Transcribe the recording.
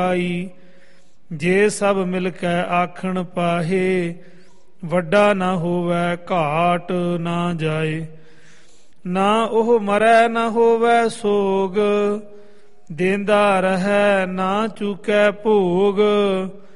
ਆਈ। ਜੇ ਸਭ ਮਿਲ ਕੇ ਆਖਣ ਪਾਹੇ, ਵੱਡਾ ਨਾ ਹੋਵੈ ਘਾਟ ਨਾ ਜਾਏ। ਨਾ ਉਹ ਮਰੈ ਨਾ ਹੋਵੈ ਸੋਗ, ਦੇਂਦਾ ਰਹੈ ਨਾ ਚੁਕੈ ਭੋਗ।